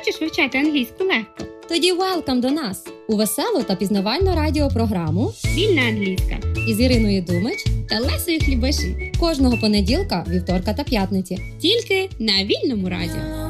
Хочеш вивчати англійську легко? Тоді welcome до нас у веселу та пізнавальну радіопрограму Вільна англійська із Іриною Думич та Лесею Хлібаші. кожного понеділка, вівторка та п'ятниці. Тільки на Вільному радіо.